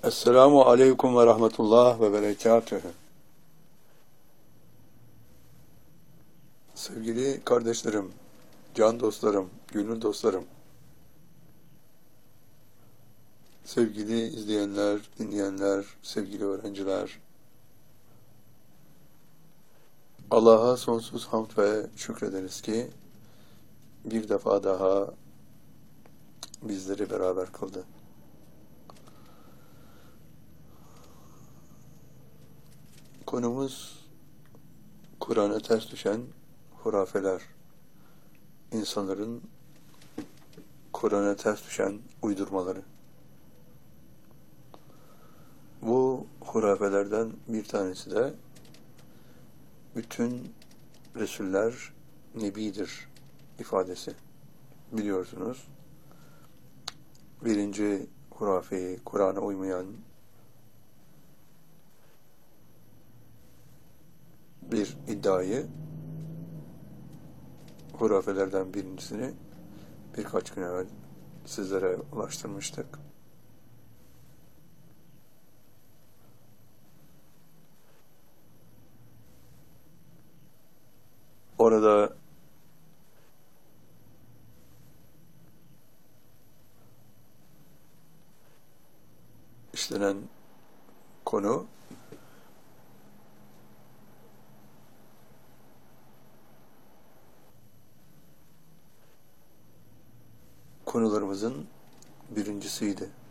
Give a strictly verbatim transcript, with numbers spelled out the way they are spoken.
Esselamu aleyküm ve rahmetullah ve berekatühü. Sevgili kardeşlerim, can dostlarım, gönül dostlarım, sevgili izleyenler, dinleyenler, sevgili öğrenciler, Allah'a sonsuz hamd ve şükrederiz ki bir defa daha bizleri beraber kıldı. Konumuz Kur'an'a ters düşen hurafeler, insanların Kur'an'a ters düşen uydurmaları. Bu hurafelerden bir tanesi de bütün Resuller Nebidir ifadesi. Biliyorsunuz, birinci hurafeyi, Kur'an'a uymayan bir iddiayı, hurafelerden birincisini birkaç gün evvel sizlere ulaştırmıştık. Orada işlenen konu konularımızın birincisiydi.